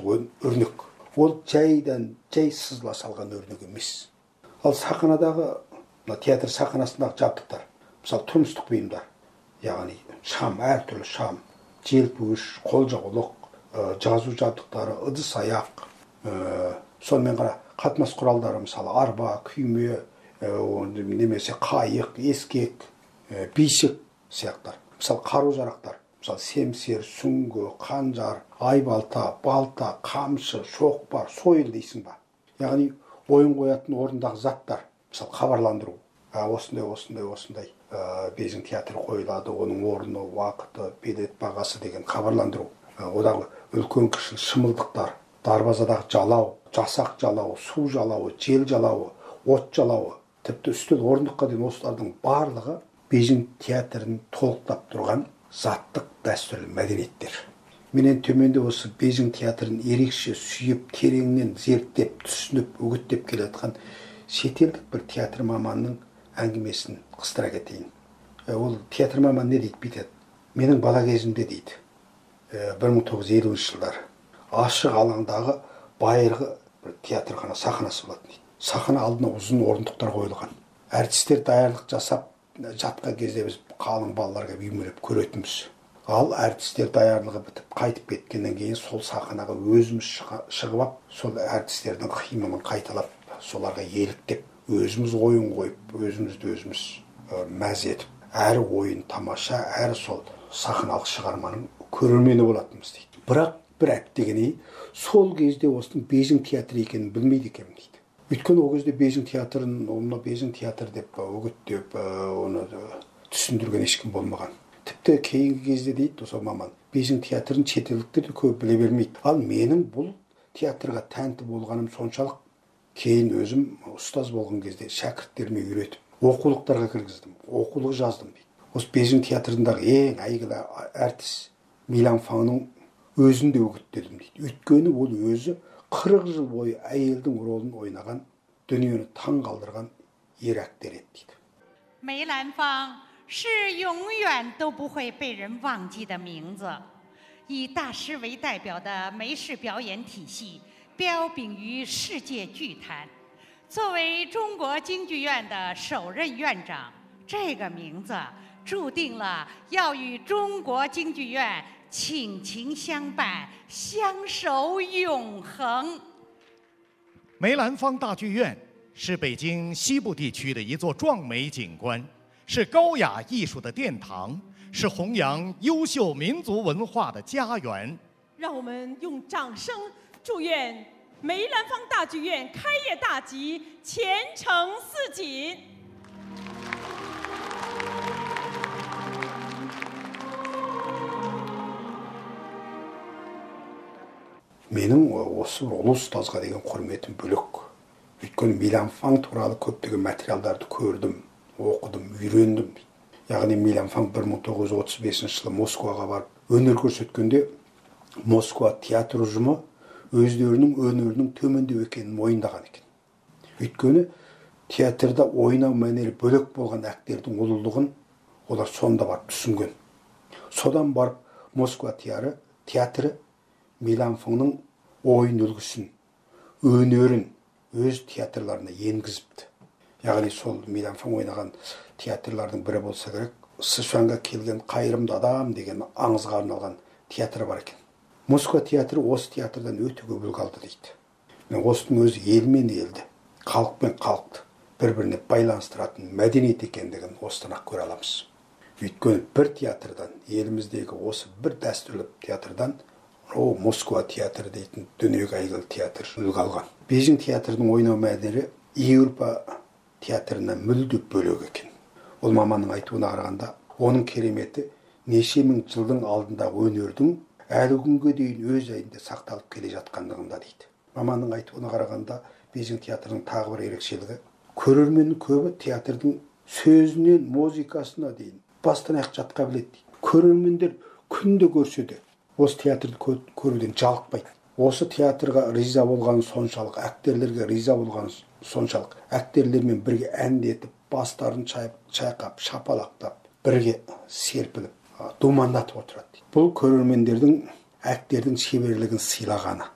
өрнек. Ол жайдан жай сызыла салған өрнек емес. Ал сахнадағы, театр сахнасындағы жабдықтар, мысалы тұрмыстық бұйымдар, яғни шам, әртүрлі шам, желпуіш, қолжаулық, жазу жабдықтары, ыдыс аяқ, сонымен қара қатынас құралдары, мысалы арба, күйме, немесе қайық, ескек, бишік сияқтар. Мысалы қару-жарақтар, мысалы семсер, сүңгі, қанжар, айбалта, балта, қамшы, шоқпар, сойыл дейсің ба. Яғни ойын қоятын орындағы заттар, мысалы хабарландыру. Осындай Бейжің театры қойылады, оның орны, уақыты, билет бағасы деген хабарландыру. Одағы үлкен кіші шымылдықтар, дарбазадағы жалау, жасақ жалауы, су жалауы, жел жалауы, от жалауы, тіпті үстел орындыққа дейін осылардың барлығы Бейжің театрын толықтап тұрған заттық дәстүрлі мәдениеттер. Менен төменде осы Бейжің театрын ерекше сүйіп, тереңнен зерттеп, түсініп, үгіттеп келе жатқан шетелдік бір театр маманның әңгімесін қыстыра кетейін. Ол театр маман не дейді, бүйтеді. Менің бала кезімде дейді, 1950 жылдар ашық алаңдағы байырғы бір театрхана сахнасы болатын дейді. Сахна алдына ұзын орындықтар қойылған. Әртістер даярлық жасап жатқан кезде біз қалың балаларға үймелеп көретінбіз. Ал әртістер даярлығы бітіп қайтып кеткеннен кейін сол сахнаға өзіміз шығып ап, сол әртістердің қимылын қайталап, соларға еліктеп, өзіміз ойын қойып, өзіміз мәз етіп, әрі ойын тамаша, әрі сол сахналық шығарманың көрермені болатынбыз дейді. Бірақ бір әттегеней, сол кезде осының Бейжің театры екенін білмейді екенмін дейді. Өйткені ол кезде Бейжің театрын, оны Бейжің театр деп үгіттеп, оны түсіндірген ешкім болмаған. Тіпті кейінгі кезде дейді осы маман, Бейжің театрын шетелдіктер де көп біле бермейді. Ал менің бұл театрға тәнті болғаным соншалық, кейін өзім ұстаз болған кезде шәкірттеріме үйретіп, оқулықтарға кіргіздім, оқулық жаздым дейді. Осы Бейжің театрындағы ең әйгілі әртіс Милан Фаңның өзін де үгіттедім дейді. Өйткені ол өзі 40 жыл бойы әйелдің ролын ойнаған, дүниені таң қалдырған ер актер еді дейді. 梅兰芳是永远都不会被人忘记的名字，以大师为代表的梅氏表演体系彪炳于世界剧坛。作为中国京剧院的首任院长，这个名字注定了要与中国京剧院倾情相伴，相守永恒。 梅兰芳大剧院是北京西部地区的一座壮美景观，是高雅艺术的殿堂，是弘扬优秀民族文化的家园。 让我们用掌声祝愿梅兰芳大剧院开业大吉，前程似锦。 Менің осы ұлы ұстазға деген құрметім бөлек. Өйткені Милан Фаң туралы көптеген материалдарды көрдім, оқыдым, үйрендім. Яғни Милан Фаң 1935 жылы Москваға барып, өнер көрсеткенде Москва театр ұжымы өздерінің өнерінің төмендеу екенін мойындаған екен. Өйткені театрда ойнау мәнері бөлек болған актердің ұлылығын олар сонда барып түсінген. Содан барып Москва театры Милан Фаңның ойын үлгісін, өнерін өз театрларына енгізіпті. Яғни сол Милан Фаң ойнаған театрлардың бірі болса керек, Сычуанға келген қайырымды адам деген аңызға арналған театр бар екен. Москва театры осы театрдан өте көп үлгі алды дейді. Осының өзі ел мен елді, халық пен халықты бір-біріне байланыстыратын мәдениет екендігін осыдан ақ көре аламыз. Өйткені бір театрдан, еліміздегі осы бір дәстүрлі театрдан Москва театры дейтін дүниеге әйгілі театр үлгі алған. Бейжің театрының ойнау мәнері Еуропа театрынан мүлде бөлек екен. Ол маманның айтуына қарағанда, оның кереметі неше мың жылдың алдындағы өнердің әлі күнге дейін өз жайында сақталып келе жатқандығында дейді. Маманның айтуына қарағанда, Бейжің театрының тағы бір ерекшелігі, көрерменнің көбі театрдың сөзінен музыкасына дейін бастан аяқ жатқа біледі дейді. Көрермендер күнде көрсе де осы театрды көруден жалықпайды. Осы театрға риза болған соншалық, актерлерге риза болған соншалық, актерлермен бірге әндетіп, бастарын шайқап, шапалақтап, бірге серпіліп, думандатып отырады. Бұл көрермендердің актердің шеберлігін сыйлағаны.